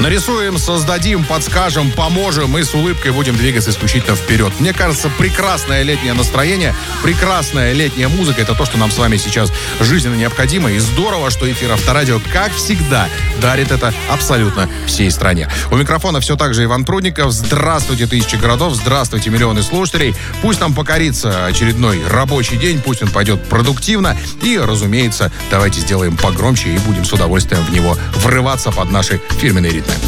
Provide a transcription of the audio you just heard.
Нарисуем, создадим, подскажем, поможем и с улыбкой будем двигаться исключительно вперед. Мне кажется, прекрасное летнее настроение, прекрасная летняя музыка — это то, что нам с вами сейчас жизненно необходимо. И здорово, что эфир Авторадио, как всегда, дарит это абсолютно всей стране. У микрофона все так же Иван Прудников. Здравствуйте, тысячи городов, здравствуйте, миллионы слушателей. Пусть нам покорится очередной рабочий день, пусть он пойдет продуктивно. И, разумеется, давайте сделаем погромче и будем с удовольствием в него врываться под наши фирменные ритмы.